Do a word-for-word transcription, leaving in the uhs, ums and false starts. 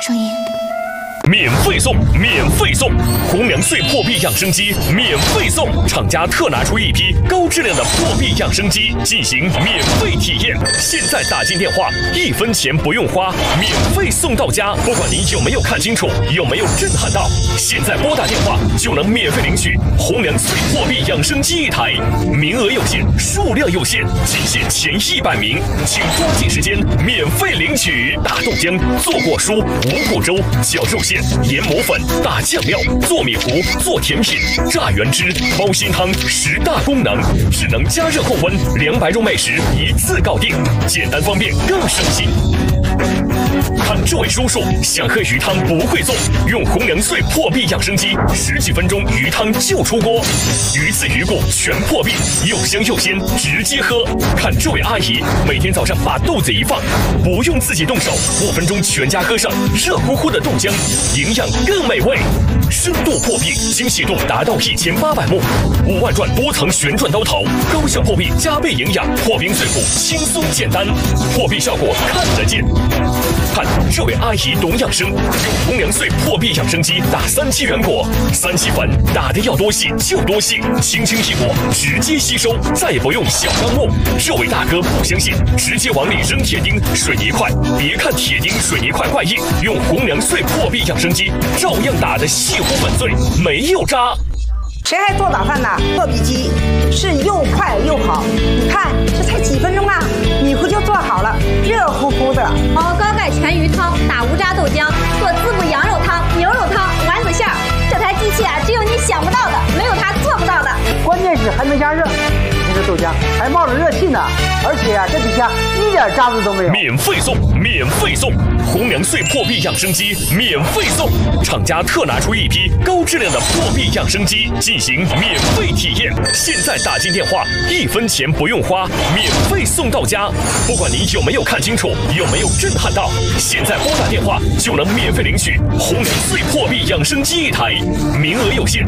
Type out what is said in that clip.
周一。 免费送，免费送！红粮穗破壁养生机免费送，厂家特拿出一批高质量的破壁养生机进行免费体验。现在打进电话，一分钱不用花，免费送到家。不管您有没有看清楚，有没有震撼到，现在拨打电话就能免费领取红粮穗破壁养生机一台，名额有限，数量有限，仅限前一百名，请抓紧时间免费领取。打豆浆、做果蔬、五谷粥、绞肉馅。 研磨粉、打酱料、做米糊、做甜品、榨原汁、煲鲜汤，十大功能，智能加热控温，两百种美食一次搞定，简单方便更省心。看这位叔叔想喝鱼汤不会做，用红粮穗破壁养生机，十几分钟鱼汤就出锅，鱼刺鱼骨全破壁，又香又鲜，直接喝。看这位阿姨每天早上把豆子一放，不用自己动手，五分钟全家喝上热乎乎的豆浆。 营养更美味，深度破壁，精细度达到一千八百目，五万转多层旋转刀头，高效破壁加倍营养，破冰碎骨轻松简单，破壁效果看得见。看这位阿姨懂养生，用红粮穗破壁养生机打三七原果，三七粉打的要多细就多细，轻轻一抹直接吸收，再也不用小钢木。这位大哥不相信，直接往里扔铁钉、水泥块，别看铁钉、水泥块怪硬，用红粮穗破壁养生机照样打得细乎粉碎，没有渣。 谁还做早饭呢？破壁机是又快又好，你看这才几分钟啊，米糊就做好了，热乎乎的。 熬高钙全鱼汤，打无渣豆浆，做滋补羊肉汤、牛肉汤、丸子馅儿。这台机器啊，只有你想不到的，没有它做不到的。 关键是还能加热，你这豆浆还冒着热气呢，而且啊，这底下一点渣子都没有。 免费送，免费送！红粮穗破壁养生机免费送，厂家特拿出一批高质量的破壁养生机。 进行免费体验，现在打进电话，一分钱不用花，免费送到家。不管您有没有看清楚，有没有震撼到，现在拨打电话就能免费领取红粮穗破壁养生机一台，名额有限。